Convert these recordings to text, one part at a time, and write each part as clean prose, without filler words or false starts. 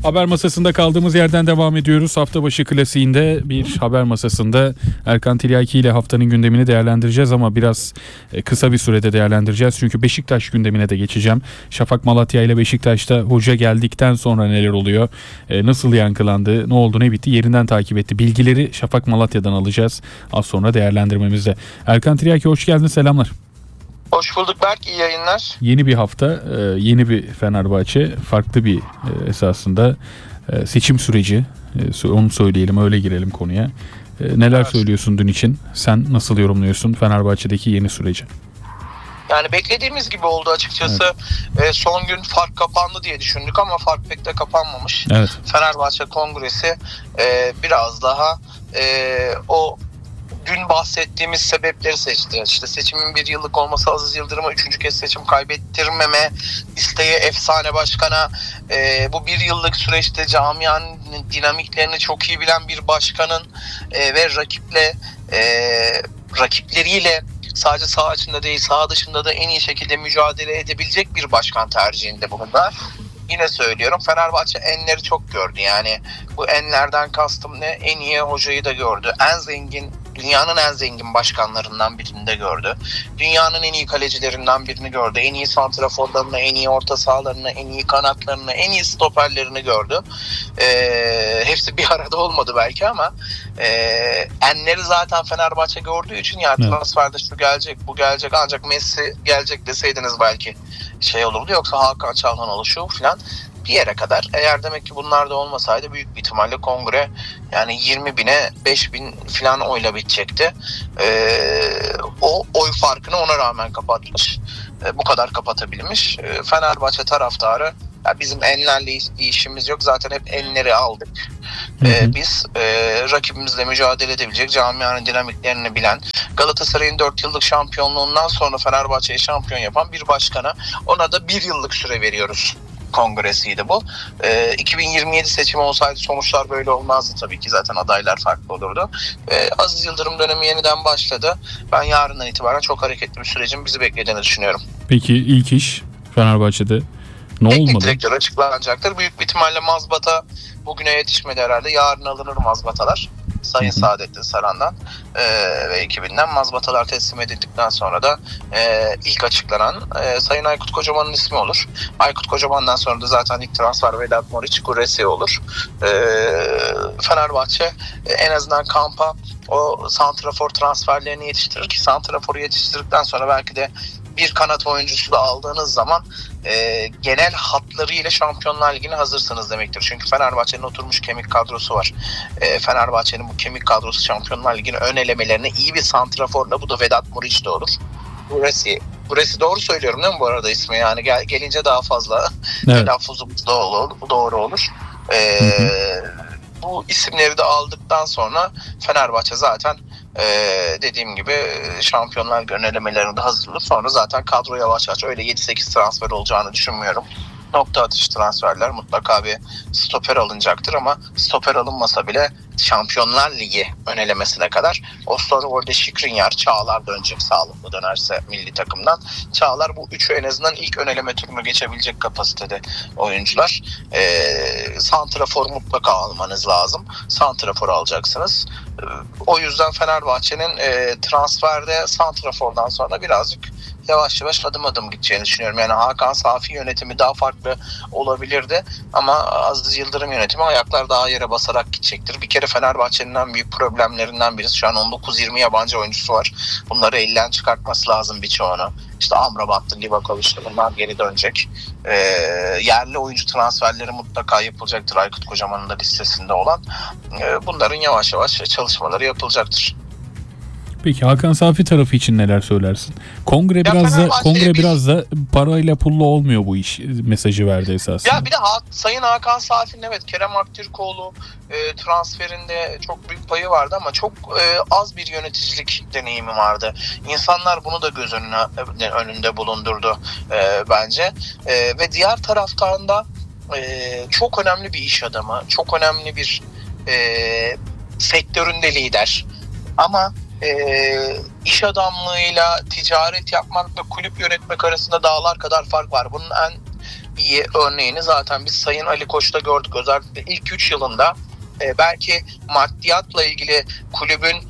Haber masasında kaldığımız yerden devam ediyoruz. Hafta başı klasiğinde bir haber masasında Erkan Tiryaki ile haftanın gündemini değerlendireceğiz ama biraz kısa bir sürede değerlendireceğiz. Çünkü Beşiktaş gündemine de geçeceğim. Şafak Malatya ile Beşiktaş'ta hoca geldikten sonra neler oluyor? Nasıl yankılandı? Ne oldu ne bitti? Yerinden takip etti. Bilgileri Şafak Malatya'dan alacağız az sonra değerlendirmemizde. Erkan Tiryaki hoş geldin, selamlar. Hoş bulduk Berk, iyi yayınlar. Yeni bir hafta, yeni bir Fenerbahçe, farklı bir esasında seçim süreci, onu söyleyelim, öyle girelim konuya. Neler söylüyorsun dün için? Sen nasıl yorumluyorsun Fenerbahçe'deki yeni süreci? Yani beklediğimiz gibi oldu açıkçası. Evet. Son gün fark kapandı diye düşündük ama fark pek de kapanmamış. Evet. Fenerbahçe Kongresi biraz daha o dün bahsettiğimiz sebepleri seçti. İşte seçimin bir yıllık olması, Aziz Yıldırım'a 3. kez seçim kaybettirmeme isteği efsane başkana, bu bir yıllık süreçte camianın dinamiklerini çok iyi bilen bir başkanın ve rakipleriyle sadece saha içinde değil saha dışında da en iyi şekilde mücadele edebilecek bir başkan tercihinde bulundular. Yine söylüyorum, Fenerbahçe enleri çok gördü. Yani bu enlerden kastım ne? En iyi hocayı da gördü. Dünyanın en zengin başkanlarından birini de gördü. Dünyanın en iyi kalecilerinden birini gördü. En iyi santraforlarını, en iyi orta sahalarını, en iyi kanatlarını, en iyi stoperlerini gördü. Hepsi bir arada olmadı belki ama enleri zaten Fenerbahçe gördüğü için transferde şu gelecek, bu gelecek, ancak Messi gelecek deseydiniz belki şey olurdu. Yoksa Hakan Çalhanoğlu şu falan bir yere kadar. Eğer demek ki bunlar da olmasaydı büyük bir ihtimalle kongre yani 20.000'e 5.000 falan oyla bitecekti. O oy farkını ona rağmen kapatmış. Bu kadar kapatabilmiş. Fenerbahçe taraftarı, ya bizim enlerle işimiz yok. Zaten hep enleri aldık. Biz rakibimizle mücadele edebilecek, camianın dinamiklerini bilen, Galatasaray'ın 4 yıllık şampiyonluğundan sonra Fenerbahçe'yi şampiyon yapan bir başkana, ona da 1 yıllık süre veriyoruz kongresiydi bu. 2027 seçimi olsaydı sonuçlar böyle olmazdı tabii ki. Zaten adaylar farklı olurdu. Aziz Yıldırım dönemi yeniden başladı. Ben yarından itibaren çok hareketli bir sürecin bizi beklediğini düşünüyorum. Peki ilk iş Fenerbahçe'de ne olmalı? Teknik direktör açıklanacaktır. Büyük bir ihtimalle mazbata bugüne yetişmedi herhalde. Yarın alınır mazbatalar. Sayın Saadettin Saran'dan ve ekibinden mazbatalar teslim edildikten sonra da ilk açıklanan Sayın Aykut Kocaman'ın ismi olur. Aykut Kocaman'dan sonra da zaten ilk transfer Vedat Muriç, Guresi olur. Fenerbahçe en azından kampa o santrafor transferlerini yetiştirir ki santraforu yetiştirdikten sonra belki de bir kanat oyuncusu da aldığınız zaman genel hatlarıyla Şampiyonlar Ligi'ne hazırsınız demektir. Çünkü Fenerbahçe'nin oturmuş kemik kadrosu var. Fenerbahçe'nin bu kemik kadrosu Şampiyonlar Ligi'nin ön elemelerine iyi bir santraforla, bu da Vedat Muriç de olur. Guresi doğru söylüyorum değil mi bu arada ismi? Yani gelince daha fazla telaffuzumuz doğru olur. Bu isimleri de aldıktan sonra Fenerbahçe zaten dediğim gibi Şampiyonlar Ligi önelemelerinde hazırlanır. Sonra zaten kadro yavaş yavaş, öyle 7-8 transfer olacağını düşünmüyorum. Nokta atışı transferler, mutlaka bir stoper alınacaktır ama stoper alınmasa bile Şampiyonlar Ligi önelemesine kadar Osterwolde, Skriniar, Çağlar dönecek, sağlıklı dönerse milli takımdan. Çağlar bu üçü en azından ilk öneleme turunu geçebilecek kapasitede oyuncular. Santrafor mutlaka almanız lazım. Santrafor alacaksınız. O yüzden Fenerbahçe'nin transferde santrafordan sonra birazcık yavaş yavaş adım adım gideceğini düşünüyorum. Yani Hakan Safi yönetimi daha farklı olabilirdi ama Aziz Yıldırım yönetimi ayaklar daha yere basarak gidecektir. Bir kere Fenerbahçe'nin en büyük problemlerinden birisi, şu an 19-20 yabancı oyuncusu var. Bunları elden çıkartması lazım birçoğunu. İşte Amrabat'tı, Livakovic'ti, bunlar geri dönecek. Yerli oyuncu transferleri mutlaka yapılacaktır, Aykut Kocaman'ın da listesinde olan. Bunların yavaş yavaş çalışmaları yapılacaktır. Peki Hakan Safi tarafı için neler söylersin? Kongre biraz da parayla pulla olmuyor bu iş mesajı verdi esasında. Ya bir de Sayın Hakan Safi'nin evet Kerem Aktürkoğlu transferinde çok büyük payı vardı ama çok az bir yöneticilik deneyimi vardı. İnsanlar bunu da göz önünde bulundurdu bence. Ve diğer taraftan da çok önemli bir iş adamı, çok önemli bir sektöründe lider. Ama iş adamlığıyla ticaret yapmakla kulüp yönetmek arasında dağlar kadar fark var. Bunun en iyi örneğini zaten biz Sayın Ali Koç'ta gördük. Özellikle ilk 3 yılında belki maddiyatla ilgili kulübün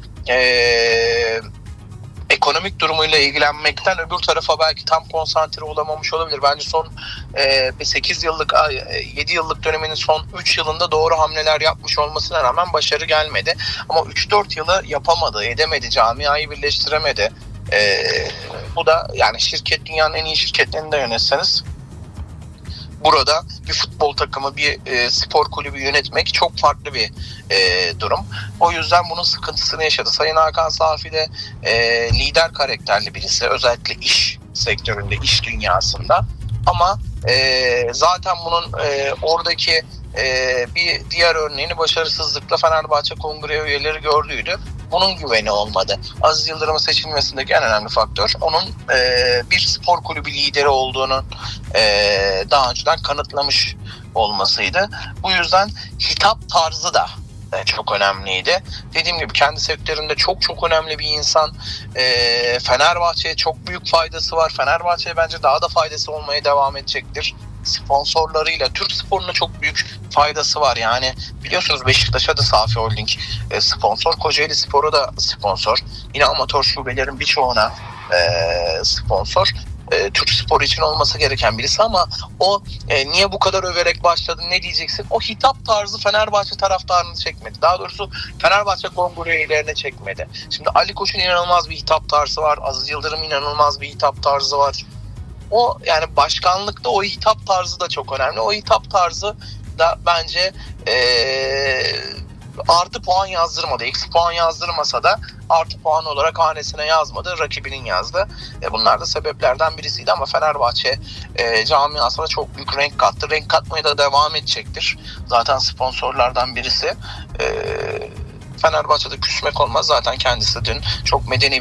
ekonomik durumuyla ilgilenmekten öbür tarafa belki tam konsantre olamamış olabilir. Bence son 8 yıllık 7 yıllık döneminin son 3 yılında doğru hamleler yapmış olmasına rağmen başarı gelmedi. Ama 3-4 yılı yapamadı, edemedi, camiayı birleştiremedi. Bu da yani şirket dünyanın en iyi şirketlerini de yönetseniz burada bir futbol takımı, bir spor kulübü yönetmek çok farklı bir durum. O yüzden bunun sıkıntısını yaşadı. Sayın Hakan Safi de lider karakterli birisi. Özellikle iş sektöründe, iş dünyasında. Ama zaten bunun oradaki bir diğer örneğini başarısızlıkla Fenerbahçe Kongre üyeleri gördüydü. Bunun güveni olmadı. Aziz Yıldırım'ın seçilmesindeki en önemli faktör onun bir spor kulübü lideri olduğunu daha önceden kanıtlamış olmasıydı. Bu yüzden hitap tarzı da çok önemliydi. Dediğim gibi kendi sektöründe çok önemli bir insan. Fenerbahçe'ye çok büyük faydası var. Fenerbahçe'ye bence daha da faydası olmaya devam edecektir. Sponsorlarıyla Türk sporuna çok büyük faydası var. Yani biliyorsunuz Beşiktaş'a da Safi Holding sponsor. Kocaeli Spor'a da sponsor. Yine amatör şubelerin birçoğuna sponsor. Türk sporu için olması gereken birisi ama o niye bu kadar överek başladı ne diyeceksin? O hitap tarzı Fenerbahçe taraftarını çekmedi. Daha doğrusu Fenerbahçe kongre üyelerine çekmedi. Şimdi Ali Koç'un inanılmaz bir hitap tarzı var. Aziz Yıldırım'ın inanılmaz bir hitap tarzı var. O yani başkanlıkta o hitap tarzı da çok önemli. O hitap tarzı da bence artı puan yazdırmadı. Eksi puan yazdırmasa da artı puan olarak hanesine yazmadı. Rakibinin yazdı. Bunlar da sebeplerden birisiydi ama Fenerbahçe camiasına çok büyük renk kattı. Renk katmaya da devam edecektir. Zaten sponsorlardan birisi. Fenerbahçe'de küsmek olmaz. Zaten kendisi dün çok medeni